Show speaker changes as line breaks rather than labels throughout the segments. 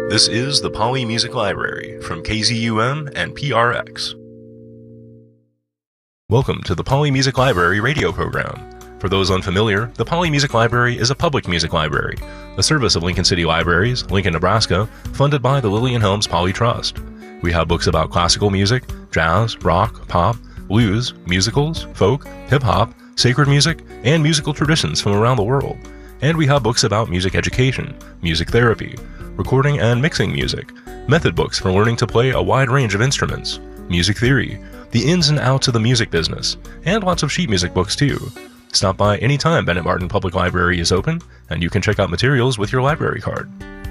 This is the Poly Music Library from KZUM and PRX. Welcome to the Poly Music Library radio program. For those unfamiliar, the Poly Music Library is a public music library, a service of Lincoln City Libraries, Lincoln, Nebraska, funded by the Lillian Helms Poly Trust. We have books about classical music, jazz, rock, pop, blues, musicals, folk, hip-hop, sacred music, and musical traditions from around the world. And we have books about music education, music therapy, recording and mixing music, method books for learning to play a wide range of instruments, music theory, the ins and outs of the music business, and lots of sheet music books too. Stop by anytime Bennett Martin Public Library is open, and you can check out materials with your library card.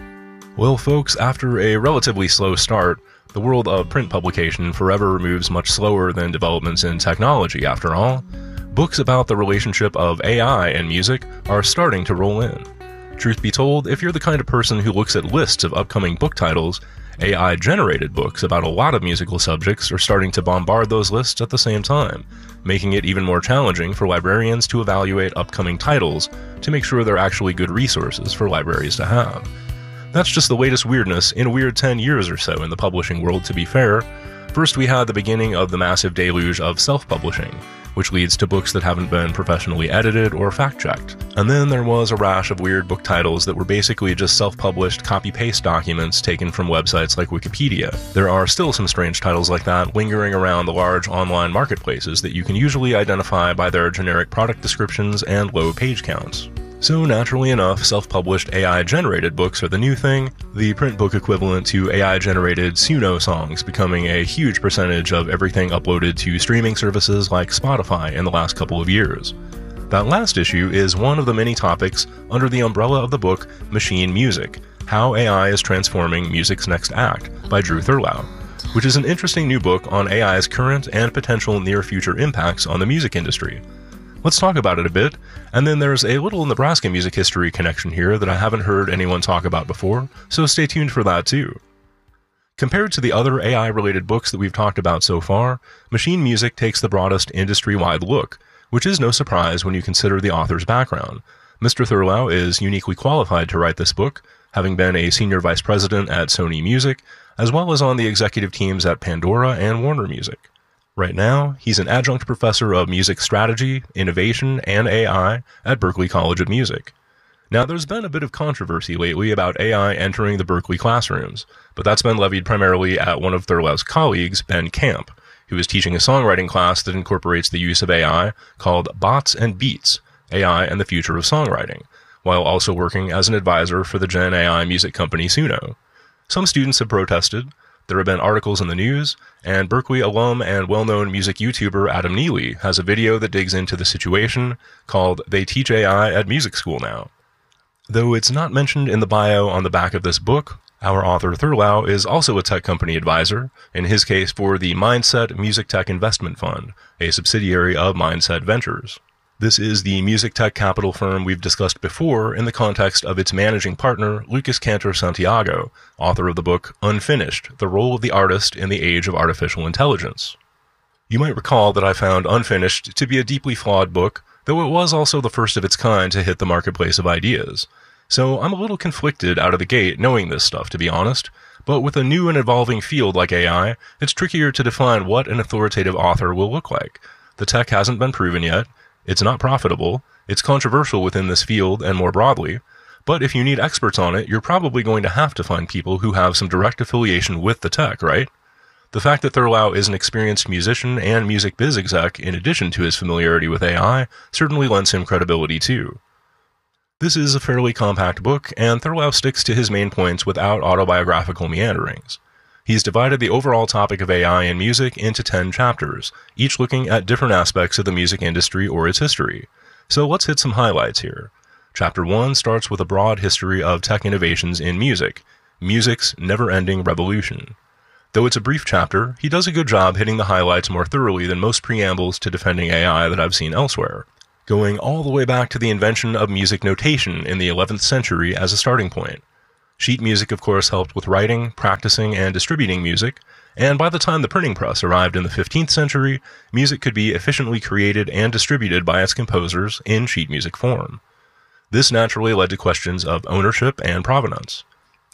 Well, folks, after a relatively slow start, the world of print publication forever moves much slower than developments in technology, after all. Books about the relationship of AI and music are starting to roll in. Truth be told, if you're the kind of person who looks at lists of upcoming book titles, AI-generated books about a lot of musical subjects are starting to bombard those lists at the same time, making it even more challenging for librarians to evaluate upcoming titles to make sure they're actually good resources for libraries to have. That's just the latest weirdness in a weird 10 years or so in the publishing world, to be fair. First, we had the beginning of the massive deluge of self-publishing, which leads to books that haven't been professionally edited or fact-checked. And then there was a rash of weird book titles that were basically just self-published copy-paste documents taken from websites like Wikipedia. There are still some strange titles like that lingering around the large online marketplaces that you can usually identify by their generic product descriptions and low page counts. So naturally enough, self-published AI-generated books are the new thing, the print book equivalent to AI-generated Suno songs becoming a huge percentage of everything uploaded to streaming services like Spotify in the last couple of years. That last issue is one of the many topics under the umbrella of the book Machine Music: How AI is Transforming Music's Next Act by Drew Thurlow, which is an interesting new book on AI's current and potential near-future impacts on the music industry. Let's talk about it a bit, and then there's a little Nebraska music history connection here that I haven't heard anyone talk about before, so stay tuned for that too. Compared to the other AI-related books that we've talked about so far, Machine Music takes the broadest industry-wide look, which is no surprise when you consider the author's background. Mr. Thurlow is uniquely qualified to write this book, having been a senior vice president at Sony Music, as well as on the executive teams at Pandora and Warner Music. Right now, he's an adjunct professor of music strategy, innovation, and AI at Berklee College of Music. Now, there's been a bit of controversy lately about AI entering the Berklee classrooms, but that's been levied primarily at one of Thurlow's colleagues, Ben Camp, who is teaching a songwriting class that incorporates the use of AI called Bots and Beats: AI and the Future of Songwriting, while also working as an advisor for the Gen AI music company Suno. Some students have protested. There have been articles in the news, and Berklee alum and well-known music YouTuber Adam Neely has a video that digs into the situation called "They Teach AI at Music School Now." Though it's not mentioned in the bio on the back of this book, our author Thurlow is also a tech company advisor, in his case for the Mindset Music Tech Investment Fund, a subsidiary of Mindset Ventures. This is the music tech capital firm we've discussed before in the context of its managing partner, Lucas Cantor Santiago, author of the book Unfinished: The Role of the Artist in the Age of Artificial Intelligence. You might recall that I found Unfinished to be a deeply flawed book, though it was also the first of its kind to hit the marketplace of ideas. So I'm a little conflicted out of the gate knowing this stuff, to be honest, but with a new and evolving field like AI, it's trickier to define what an authoritative author will look like. The tech hasn't been proven yet. It's not profitable, it's controversial within this field and more broadly, but if you need experts on it, you're probably going to have to find people who have some direct affiliation with the tech, right? The fact that Thurlow is an experienced musician and music biz exec, in addition to his familiarity with AI, certainly lends him credibility too. This is a fairly compact book, and Thurlow sticks to his main points without autobiographical meanderings. He's divided the overall topic of AI in music into 10 chapters, each looking at different aspects of the music industry or its history. So let's hit some highlights here. Chapter 1 starts with a broad history of tech innovations in music, music's never-ending revolution. Though it's a brief chapter, he does a good job hitting the highlights more thoroughly than most preambles to defending AI that I've seen elsewhere, going all the way back to the invention of music notation in the 11th century as a starting point. Sheet music, of course, helped with writing, practicing, and distributing music, and by the time the printing press arrived in the 15th century, music could be efficiently created and distributed by its composers in sheet music form. This naturally led to questions of ownership and provenance.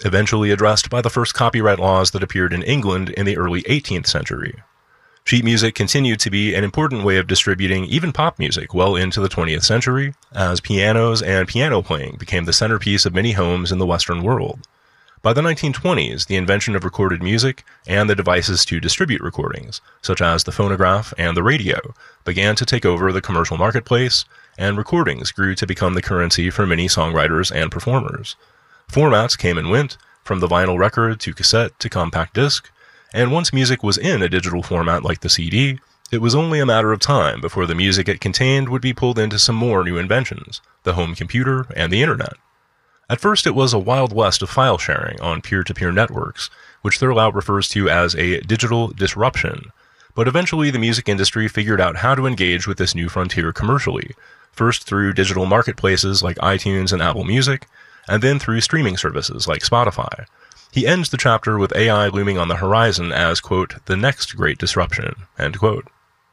eventually addressed by the first copyright laws that appeared in England in the early 18th century. Sheet music continued to be an important way of distributing even pop music well into the 20th century, as pianos and piano playing became the centerpiece of many homes in the Western world. By the 1920s, the invention of recorded music and the devices to distribute recordings, such as the phonograph and the radio, began to take over the commercial marketplace, and recordings grew to become the currency for many songwriters and performers. Formats came and went, from the vinyl record to cassette to compact disc, and once music was in a digital format like the CD, it was only a matter of time before the music it contained would be pulled into some more new inventions, the home computer and the internet. At first, it was a wild west of file sharing on peer-to-peer networks, which Thurlow refers to as a digital disruption. But eventually, the music industry figured out how to engage with this new frontier commercially, first through digital marketplaces like iTunes and Apple Music, and then through streaming services like Spotify. He ends the chapter with AI looming on the horizon as, quote, the next great disruption, end quote.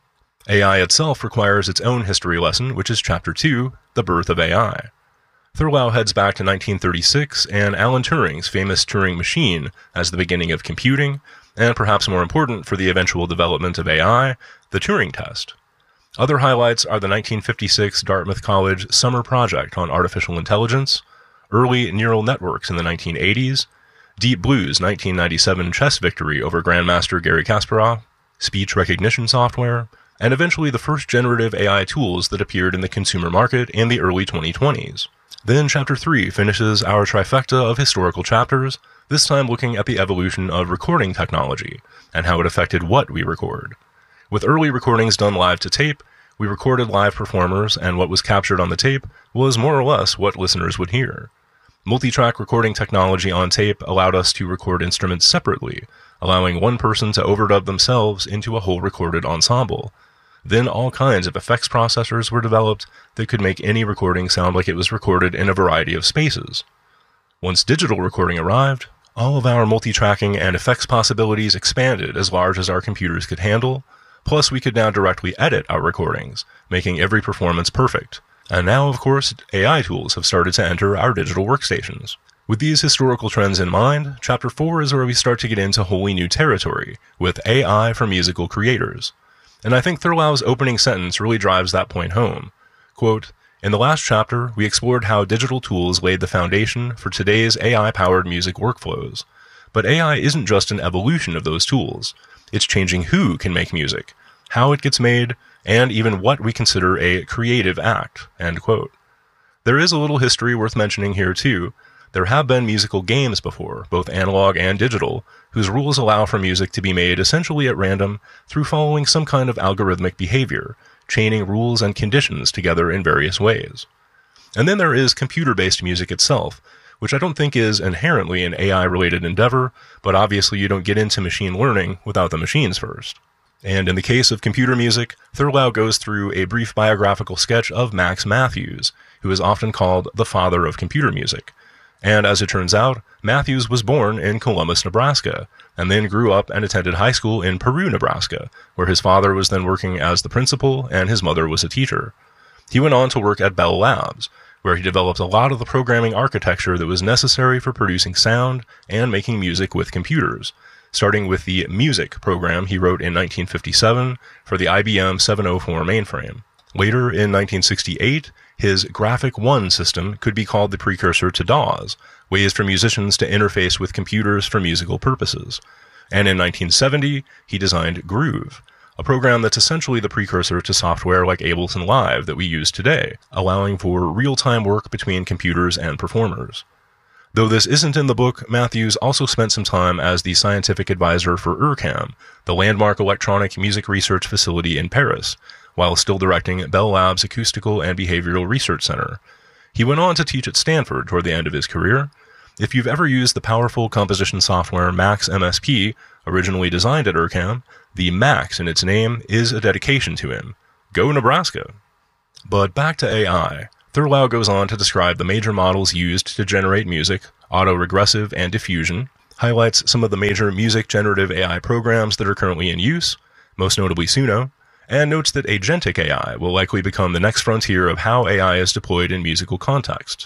AI itself requires its own history lesson, which is Chapter 2, The Birth of AI. Thurlow heads back to 1936 and Alan Turing's famous Turing machine as the beginning of computing, and perhaps more important for the eventual development of AI, the Turing test. Other highlights are the 1956 Dartmouth College Summer Project on Artificial Intelligence, early neural networks in the 1980s, Deep Blue's 1997 chess victory over Grandmaster Garry Kasparov, speech recognition software, and eventually the first generative AI tools that appeared in the consumer market in the early 2020s. Then Chapter 3 finishes our trifecta of historical chapters, this time looking at the evolution of recording technology and how it affected what we record. With early recordings done live to tape, we recorded live performers, and what was captured on the tape was more or less what listeners would hear. Multi-track recording technology on tape allowed us to record instruments separately, allowing one person to overdub themselves into a whole recorded ensemble. Then all kinds of effects processors were developed that could make any recording sound like it was recorded in a variety of spaces. Once digital recording arrived, all of our multi-tracking and effects possibilities expanded as large as our computers could handle, plus we could now directly edit our recordings, making every performance perfect. And now, of course, AI tools have started to enter our digital workstations. With these historical trends in mind, Chapter 4 is where we start to get into wholly new territory, with AI for musical creators. And I think Thurlow's opening sentence really drives that point home. Quote, in the last chapter, we explored how digital tools laid the foundation for today's AI-powered music workflows. But AI isn't just an evolution of those tools. It's changing who can make music, how it gets made, and even what we consider a creative act, end quote. There is a little history worth mentioning here too. There have been musical games before, both analog and digital, whose rules allow for music to be made essentially at random through following some kind of algorithmic behavior, chaining rules and conditions together in various ways. And then there is computer-based music itself, which I don't think is inherently an AI-related endeavor, but obviously you don't get into machine learning without the machines first. And in the case of computer music, Thurlow goes through a brief biographical sketch of Max Mathews, who is often called the father of computer music. And as it turns out, Mathews was born in Columbus, Nebraska, and then grew up and attended high school in Peru, Nebraska, where his father was then working as the principal and his mother was a teacher. He went on to work at Bell Labs, where he developed a lot of the programming architecture that was necessary for producing sound and making music with computers, starting with the Music program he wrote in 1957 for the IBM 704 mainframe. Later, in 1968, his Graphic One system could be called the precursor to DAWs, ways for musicians to interface with computers for musical purposes. And in 1970, he designed Groove, a program that's essentially the precursor to software like Ableton Live that we use today, allowing for real-time work between computers and performers. Though this isn't in the book, Mathews also spent some time as the scientific advisor for ERCAM, the landmark electronic music research facility in Paris, while still directing Bell Labs Acoustical and Behavioral Research Center. He went on to teach at Stanford toward the end of his career. If you've ever used the powerful composition software Max MSP, originally designed at ERCAM, the Max in its name is a dedication to him. Go Nebraska! But back to AI. Thurlow goes on to describe the major models used to generate music, autoregressive and diffusion, highlights some of the major music generative AI programs that are currently in use, most notably Suno, and notes that agentic AI will likely become the next frontier of how AI is deployed in musical contexts,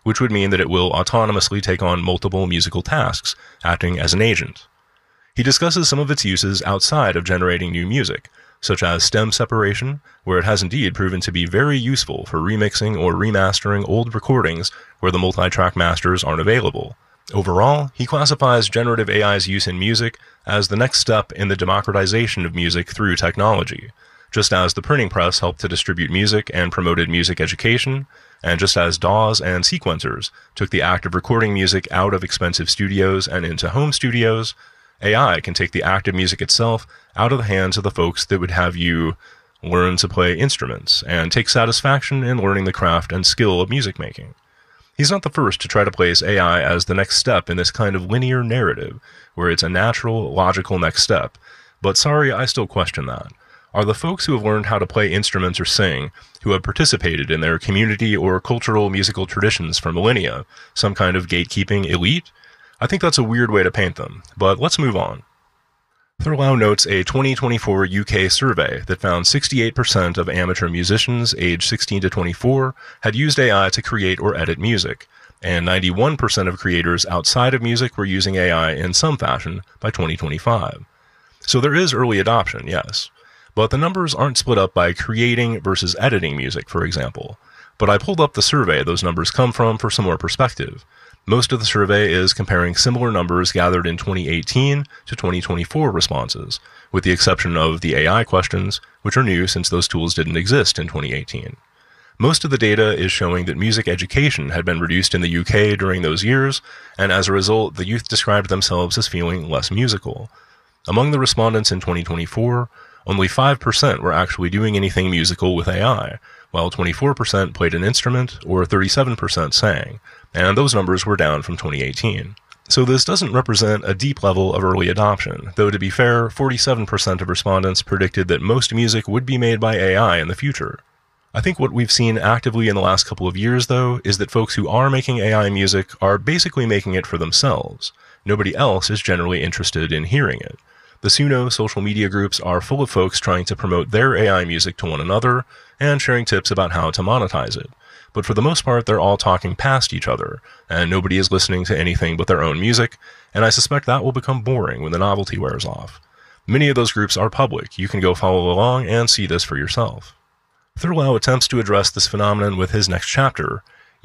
which would mean that it will autonomously take on multiple musical tasks, acting as an agent. He discusses some of its uses outside of generating new music, such as stem separation, where it has indeed proven to be very useful for remixing or remastering old recordings where the multi-track masters aren't available. Overall, he classifies generative AI's use in music as the next step in the democratization of music through technology, just as the printing press helped to distribute music and promoted music education, and just as DAWs and sequencers took the act of recording music out of expensive studios and into home studios, AI can take the act of music itself out of the hands of the folks that would have you learn to play instruments and take satisfaction in learning the craft and skill of music making. He's not the first to try to place AI as the next step in this kind of linear narrative, where it's a natural, logical next step, but sorry, I still question that. Are the folks who have learned how to play instruments or sing, who have participated in their community or cultural musical traditions for millennia, some kind of gatekeeping elite? I think that's a weird way to paint them, but let's move on. Thurlow notes a 2024 UK survey that found 68% of amateur musicians aged 16 to 24 had used AI to create or edit music, and 91% of creators outside of music were using AI in some fashion by 2025. So there is early adoption, yes. But the numbers aren't split up by creating versus editing music, for example. But I pulled up the survey those numbers come from for some more perspective. Most of the survey is comparing similar numbers gathered in 2018 to 2024 responses, with the exception of the AI questions, which are new since those tools didn't exist in 2018. Most of the data is showing that music education had been reduced in the UK during those years, and as a result, the youth described themselves as feeling less musical. Among the respondents in 2024, only 5% were actually doing anything musical with AI, while 24% played an instrument or 37% sang, and those numbers were down from 2018. So this doesn't represent a deep level of early adoption, though to be fair, 47% of respondents predicted that most music would be made by AI in the future. I think what we've seen actively in the last couple of years, though, is that folks who are making AI music are basically making it for themselves. Nobody else is generally interested in hearing it. The Suno social media groups are full of folks trying to promote their AI music to one another and sharing tips about how to monetize it. But for the most part, they're all talking past each other, and nobody is listening to anything but their own music, and I suspect that will become boring when the novelty wears off. Many of those groups are public. You can go follow along and see this for yourself. Thurlow attempts to address this phenomenon with his next chapter,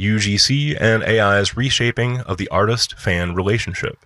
UGC and AI's reshaping of the artist-fan relationship.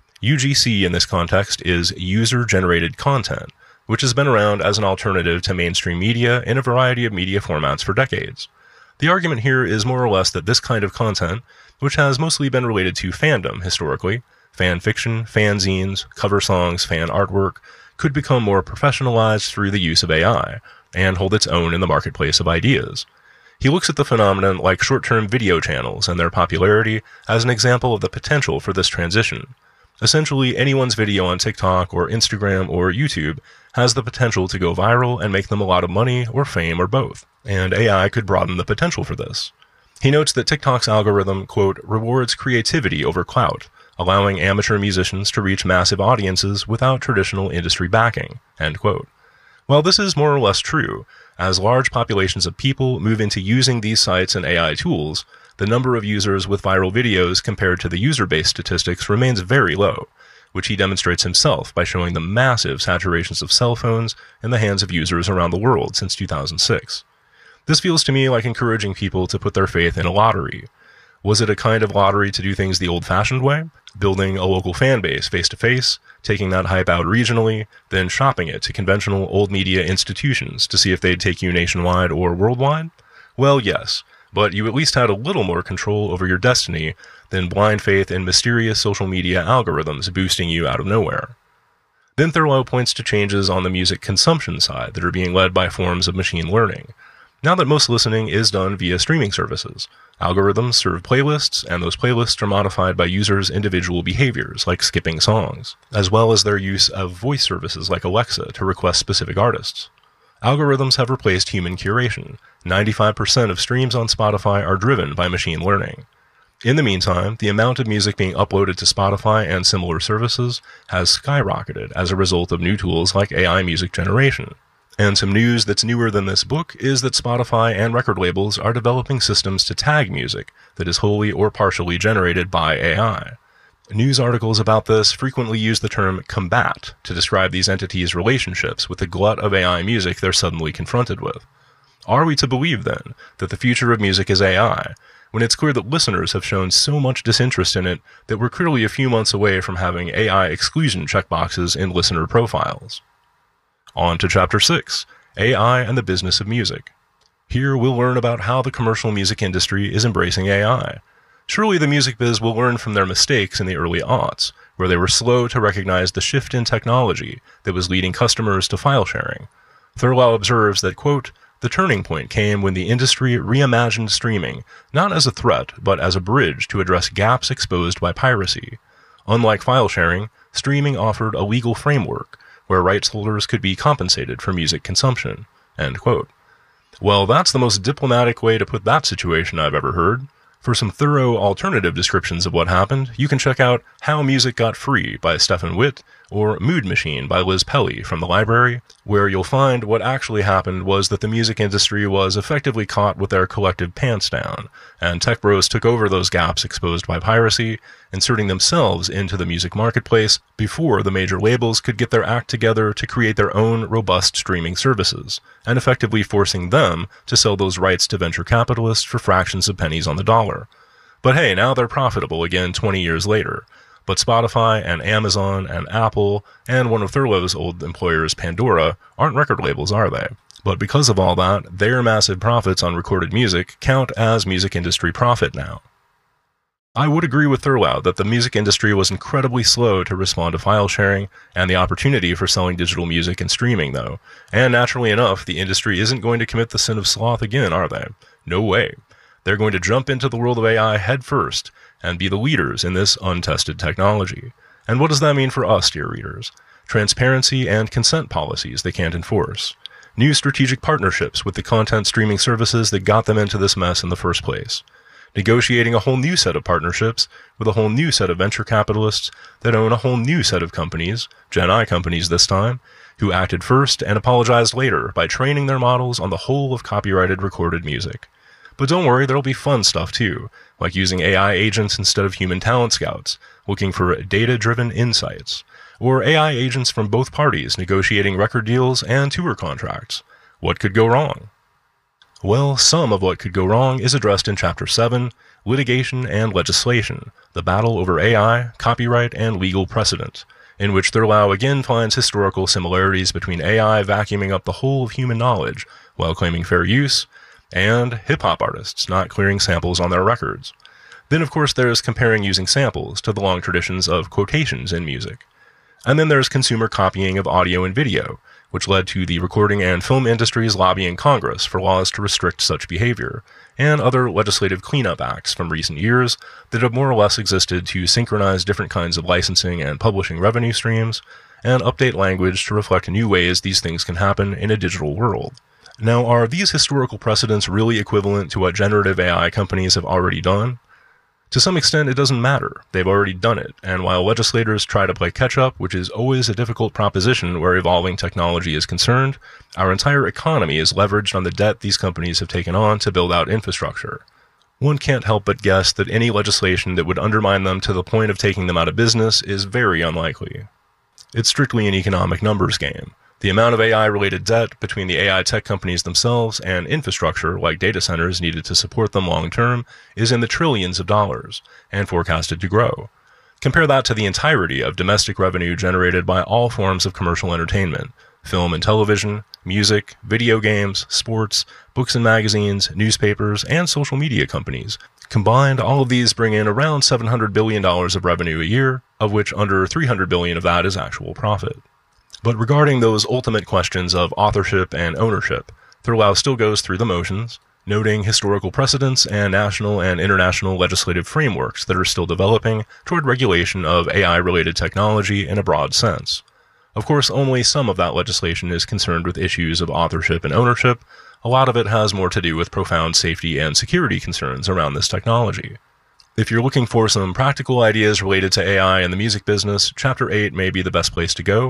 UGC in this context is user-generated content, which has been around as an alternative to mainstream media in a variety of media formats for decades. The argument here is more or less that this kind of content, which has mostly been related to fandom historically, fan fiction, fanzines, cover songs, fan artwork, could become more professionalized through the use of AI, and hold its own in the marketplace of ideas. He looks at the phenomenon like short-term video channels and their popularity as an example of the potential for this transition. Essentially, anyone's video on TikTok or Instagram or YouTube has the potential to go viral and make them a lot of money or fame or both, and AI could broaden the potential for this. He notes that TikTok's algorithm, quote, rewards creativity over clout, allowing amateur musicians to reach massive audiences without traditional industry backing, end quote. While this is more or less true, as large populations of people move into using these sites and AI tools, the number of users with viral videos compared to the user-based statistics remains very low, which he demonstrates himself by showing the massive saturations of cell phones in the hands of users around the world since 2006. This feels to me like encouraging people to put their faith in a lottery. Was it a kind of lottery to do things the old-fashioned way? Building a local fan base face-to-face, taking that hype out regionally, then shopping it to conventional old media institutions to see if they'd take you nationwide or worldwide? Well, yes, but you at least had a little more control over your destiny than blind faith in mysterious social media algorithms boosting you out of nowhere. Then Thurlow points to changes on the music consumption side that are being led by forms of machine learning. Now that most listening is done via streaming services, algorithms serve playlists, and those playlists are modified by users' individual behaviors, like skipping songs, as well as their use of voice services like Alexa to request specific artists. Algorithms have replaced human curation. 95% of streams on Spotify are driven by machine learning. In the meantime, the amount of music being uploaded to Spotify and similar services has skyrocketed as a result of new tools like AI music generation. And some news that's newer than this book is that Spotify and record labels are developing systems to tag music that is wholly or partially generated by AI. News articles about this frequently use the term combat to describe these entities' relationships with the glut of AI music they're suddenly confronted with. Are we to believe, then, that the future of music is AI, when it's clear that listeners have shown so much disinterest in it that we're clearly a few months away from having AI exclusion checkboxes in listener profiles? On to Chapter 6, AI and the Business of Music. Here we'll learn about how the commercial music industry is embracing AI. Surely the music biz will learn from their mistakes in the early aughts, where they were slow to recognize the shift in technology that was leading customers to file sharing. Thurlow observes that, quote, "The turning point came when the industry reimagined streaming, not as a threat, but as a bridge to address gaps exposed by piracy. Unlike file sharing, streaming offered a legal framework where rights holders could be compensated for music consumption." End quote. Well, that's the most diplomatic way to put that situation I've ever heard. For some thorough alternative descriptions of what happened, you can check out How Music Got Free by Stefan Witt or Mood Machine by Liz Pelly from the library, where you'll find what actually happened was that the music industry was effectively caught with their collective pants down, and tech bros took over those gaps exposed by piracy, inserting themselves into the music marketplace before the major labels could get their act together to create their own robust streaming services, and effectively forcing them to sell those rights to venture capitalists for fractions of pennies on the dollar. But hey, now they're profitable again 20 years later. But Spotify and Amazon and Apple and one of Thurlow's old employers, Pandora, aren't record labels, are they? But because of all that, their massive profits on recorded music count as music industry profit now. I would agree with Thurlow that the music industry was incredibly slow to respond to file sharing and the opportunity for selling digital music and streaming, though. And naturally enough, the industry isn't going to commit the sin of sloth again, are they? No way. They're going to jump into the world of AI head first and be the leaders in this untested technology. And what does that mean for us, dear readers? Transparency and consent policies they can't enforce. New strategic partnerships with the content streaming services that got them into this mess in the first place. Negotiating a whole new set of partnerships with a whole new set of venture capitalists that own a whole new set of companies, Gen I companies this time, who acted first and apologized later by training their models on the whole of copyrighted recorded music. But don't worry, there'll be fun stuff too, like using AI agents instead of human talent scouts, looking for data-driven insights, or AI agents from both parties negotiating record deals and tour contracts. What could go wrong? Well, some of what could go wrong is addressed in Chapter 7, Litigation and Legislation, the battle over AI, copyright, and legal precedent, in which Thurlow again finds historical similarities between AI vacuuming up the whole of human knowledge while claiming fair use, and hip-hop artists not clearing samples on their records. Then, of course, there's comparing using samples to the long traditions of quotations in music. And then there's consumer copying of audio and video, which led to the recording and film industries lobbying Congress for laws to restrict such behavior, and other legislative cleanup acts from recent years that have more or less existed to synchronize different kinds of licensing and publishing revenue streams, and update language to reflect new ways these things can happen in a digital world. Now, are these historical precedents really equivalent to what generative AI companies have already done? To some extent, it doesn't matter. They've already done it, and while legislators try to play catch-up, which is always a difficult proposition where evolving technology is concerned, our entire economy is leveraged on the debt these companies have taken on to build out infrastructure. One can't help but guess that any legislation that would undermine them to the point of taking them out of business is very unlikely. It's strictly an economic numbers game. The amount of AI-related debt between the AI tech companies themselves and infrastructure, like data centers needed to support them long-term, is in the trillions of dollars, and forecasted to grow. Compare that to the entirety of domestic revenue generated by all forms of commercial entertainment, film and television, music, video games, sports, books and magazines, newspapers, and social media companies. Combined, all of these bring in around $700 billion of revenue a year, of which under $300 billion of that is actual profit. But regarding those ultimate questions of authorship and ownership, Thurlow still goes through the motions, noting historical precedents and national and international legislative frameworks that are still developing toward regulation of AI-related technology in a broad sense. Of course, only some of that legislation is concerned with issues of authorship and ownership. A lot of it has more to do with profound safety and security concerns around this technology. If you're looking for some practical ideas related to AI in the music business, Chapter 8 may be the best place to go.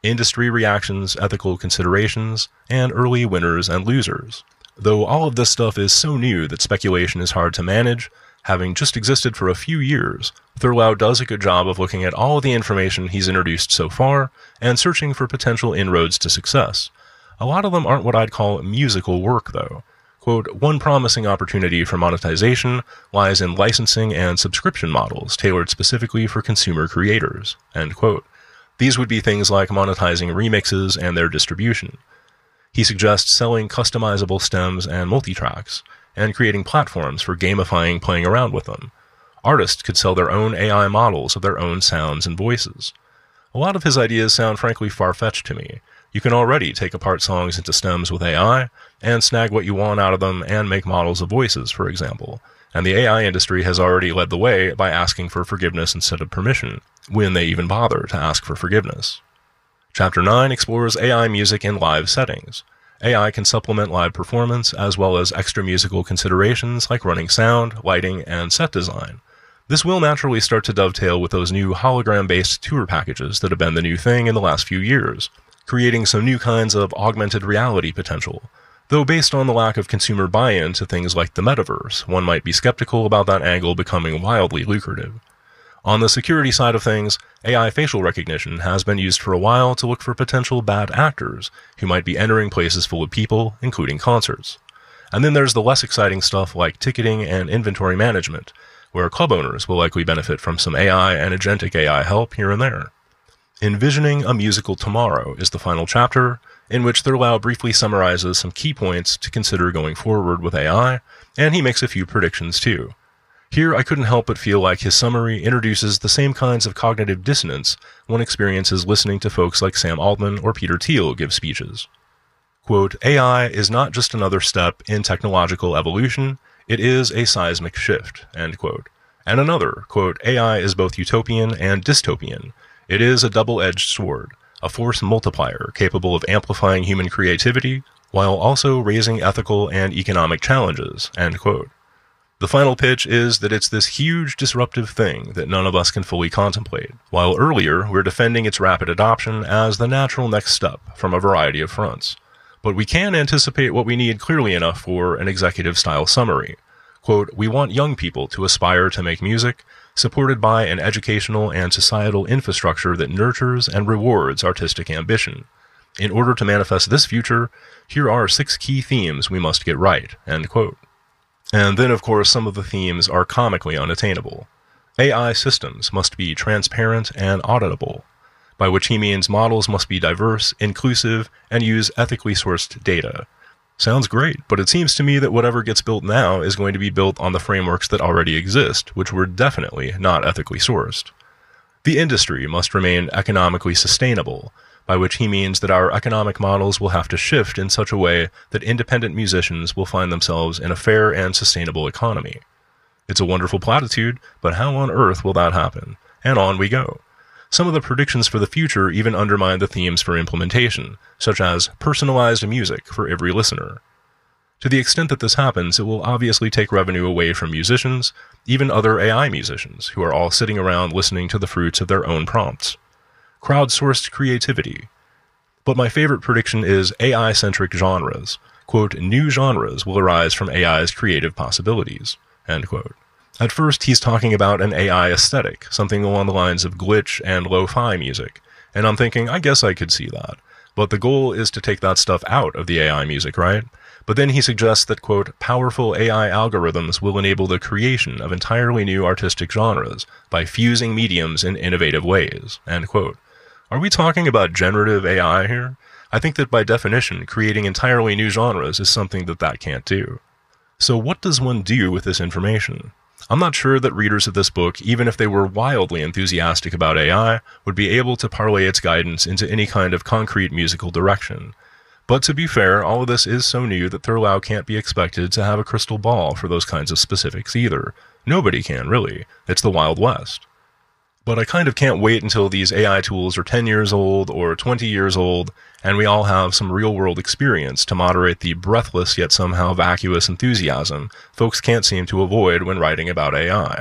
industry reactions, ethical considerations, and early winners and losers. Though all of this stuff is so new that speculation is hard to manage, having just existed for a few years, Thurlow does a good job of looking at all of the information he's introduced so far and searching for potential inroads to success. A lot of them aren't what I'd call musical work, though. Quote, one promising opportunity for monetization lies in licensing and subscription models tailored specifically for consumer creators, end quote. These would be things like monetizing remixes and their distribution. He suggests selling customizable stems and multitracks, and creating platforms for gamifying playing around with them. Artists could sell their own AI models of their own sounds and voices. A lot of his ideas sound frankly far-fetched to me. You can already take apart songs into stems with AI, and snag what you want out of them and make models of voices, for example. And the AI industry has already led the way by asking for forgiveness instead of permission, when they even bother to ask for forgiveness. Chapter 9 explores AI music in live settings. AI can supplement live performance as well as extra musical considerations like running sound, lighting, and set design. This will naturally start to dovetail with those new hologram-based tour packages that have been the new thing in the last few years, creating some new kinds of augmented reality potential. Though based on the lack of consumer buy-in to things like the metaverse, one might be skeptical about that angle becoming wildly lucrative. On the security side of things, AI facial recognition has been used for a while to look for potential bad actors who might be entering places full of people, including concerts. And then there's the less exciting stuff like ticketing and inventory management, where club owners will likely benefit from some AI and agentic AI help here and there. Envisioning a Musical Tomorrow is the final chapter, in which Thurlow briefly summarizes some key points to consider going forward with AI, and he makes a few predictions too. Here, I couldn't help but feel like his summary introduces the same kinds of cognitive dissonance one experiences listening to folks like Sam Altman or Peter Thiel give speeches. Quote, AI is not just another step in technological evolution, it is a seismic shift, end quote. And another, quote, AI is both utopian and dystopian. It is a double-edged sword, a force multiplier capable of amplifying human creativity while also raising ethical and economic challenges, end quote. The final pitch is that it's this huge disruptive thing that none of us can fully contemplate, while earlier we're defending its rapid adoption as the natural next step from a variety of fronts. But we can anticipate what we need clearly enough for an executive-style summary. Quote, we want young people to aspire to make music, supported by an educational and societal infrastructure that nurtures and rewards artistic ambition. In order to manifest this future, here are 6 key themes we must get right, end quote. And then, of course, some of the themes are comically unattainable. AI systems must be transparent and auditable, by which he means models must be diverse, inclusive, and use ethically sourced data. Sounds great, but it seems to me that whatever gets built now is going to be built on the frameworks that already exist, which were definitely not ethically sourced. The industry must remain economically sustainable, by which he means that our economic models will have to shift in such a way that independent musicians will find themselves in a fair and sustainable economy. It's a wonderful platitude, but how on earth will that happen? And on we go. Some of the predictions for the future even undermine the themes for implementation, such as personalized music for every listener. To the extent that this happens, it will obviously take revenue away from musicians, even other AI musicians, who are all sitting around listening to the fruits of their own prompts. Crowdsourced creativity. But my favorite prediction is AI-centric genres. Quote, new genres will arise from AI's creative possibilities, end quote. At first, he's talking about an AI aesthetic, something along the lines of glitch and lo-fi music, and I'm thinking, I guess I could see that. But the goal is to take that stuff out of the AI music, right? But then he suggests that, quote, powerful AI algorithms will enable the creation of entirely new artistic genres by fusing mediums in innovative ways, end quote. Are we talking about generative AI here? I think that by definition, creating entirely new genres is something that can't do. So what does one do with this information? I'm not sure that readers of this book, even if they were wildly enthusiastic about AI, would be able to parlay its guidance into any kind of concrete musical direction. But to be fair, all of this is so new that Thurlow can't be expected to have a crystal ball for those kinds of specifics either. Nobody can, really. It's the Wild West. But I kind of can't wait until these AI tools are 10 years old or 20 years old, and we all have some real-world experience to moderate the breathless yet somehow vacuous enthusiasm folks can't seem to avoid when writing about AI.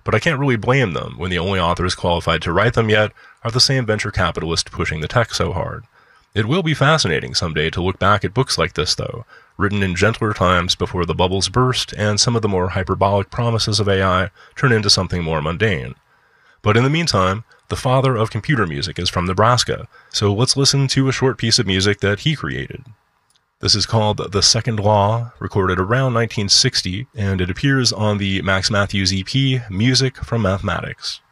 but I can't really blame them when the only authors qualified to write them yet are the same venture capitalists pushing the tech so hard. It will be fascinating someday to look back at books like this, though, written in gentler times before the bubbles burst and some of the more hyperbolic promises of AI turn into something more mundane. But in the meantime, the father of computer music is from Nebraska, so let's listen to a short piece of music that he created. This is called The Second Law, recorded around 1960, and it appears on the Max Matthews EP, Music from Mathematics.